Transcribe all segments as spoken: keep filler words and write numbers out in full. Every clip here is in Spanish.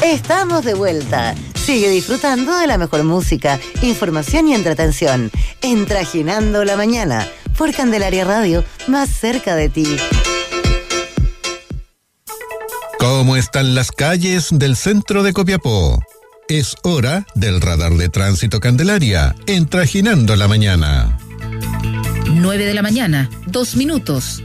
Estamos de vuelta. Sigue disfrutando de la mejor música, información y entretención en Trajinando la Mañana por Candelaria Radio, más cerca de ti. ¿Cómo están las calles del centro de Copiapó? Es hora del radar de tránsito Candelaria en Trajinando la Mañana. nueve de la mañana, dos minutos.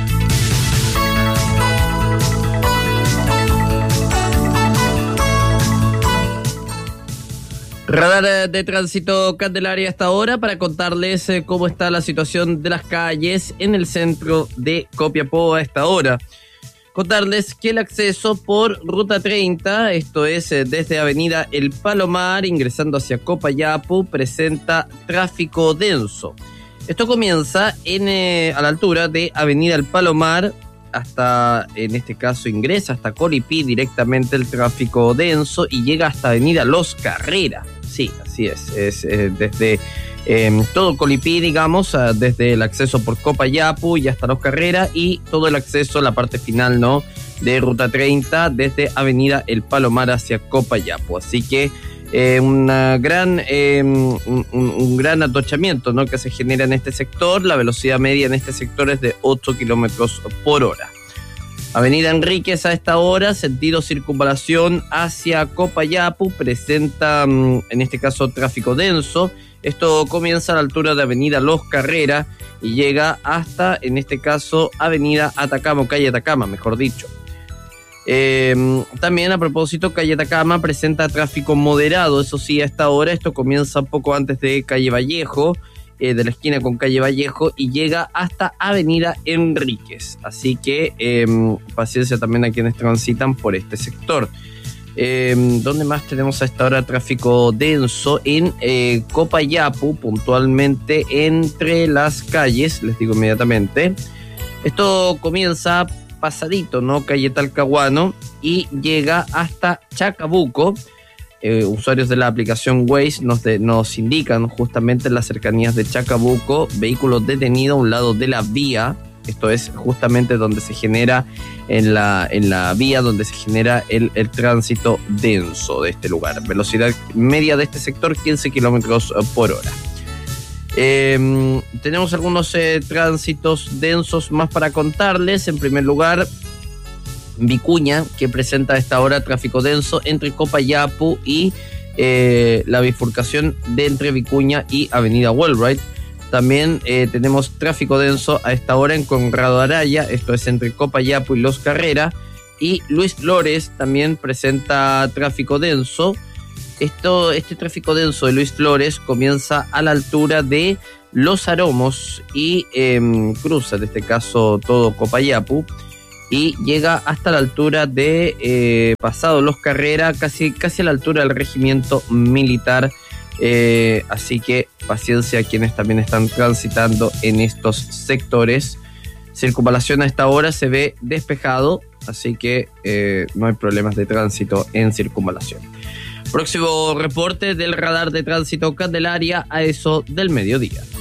Radar de tránsito Candelaria hasta ahora para contarles eh, cómo está la situación de las calles en el centro de Copiapó a esta hora. Contarles que el acceso por Ruta treinta, esto es eh, desde Avenida El Palomar, ingresando hacia Copayapu, presenta tráfico denso. Esto comienza en eh, a la altura de Avenida El Palomar, hasta, en este caso, ingresa hasta Colipí directamente el tráfico denso y llega hasta Avenida Los Carrera. Sí, así es, es eh, desde eh, todo Colipí, digamos, uh, desde el acceso por Copayapu y hasta Los Carrera, y todo el acceso a la parte final, ¿no?, de Ruta treinta desde Avenida El Palomar hacia Copayapu. Así que eh, una gran, eh, un, un, un gran atochamiento, ¿no?, que se genera en este sector. La velocidad media en este sector es de ocho kilómetros por hora. Avenida Enríquez a esta hora, sentido circunvalación hacia Copayapu, presenta en este caso tráfico denso. Esto comienza a la altura de Avenida Los Carrera y llega hasta, en este caso, Avenida Atacama, o calle Atacama, mejor dicho. Eh, también a propósito, calle Atacama presenta tráfico moderado, eso sí, a esta hora. Esto comienza un poco antes de calle Vallejo, Eh, de la esquina con calle Vallejo, y llega hasta Avenida Enríquez. Así que eh, paciencia también a quienes transitan por este sector. Eh, ¿Dónde más tenemos a esta hora tráfico denso? En eh, Copayapu, puntualmente entre las calles, les digo inmediatamente. Esto comienza pasadito, ¿no?, calle Talcahuano, y llega hasta Chacabuco. Eh, usuarios de la aplicación Waze nos, de, nos indican justamente en las cercanías de Chacabuco, vehículo detenido a un lado de la vía. Esto es justamente donde se genera, en la, en la vía donde se genera el, el tránsito denso de este lugar. Velocidad media de este sector, quince kilómetros por hora. Eh, tenemos algunos eh, tránsitos densos más para contarles. En primer lugar, Vicuña, que presenta a esta hora tráfico denso entre Copayapu y eh, la bifurcación de entre Vicuña y Avenida Wellwright. También eh, tenemos tráfico denso a esta hora en Conrado Araya, esto es entre Copayapu y Los Carrera. Y Luis Flores también presenta tráfico denso. Esto, este tráfico denso de Luis Flores comienza a la altura de Los Aromos y eh, cruza, en este caso, todo Copayapu, y llega hasta la altura de eh, pasado Los Carrera, casi, casi a la altura del regimiento militar. Eh, así que paciencia a quienes también están transitando en estos sectores. Circunvalación a esta hora se ve despejado, así que eh, no hay problemas de tránsito en circunvalación. Próximo reporte del radar de tránsito Candelaria a eso del mediodía.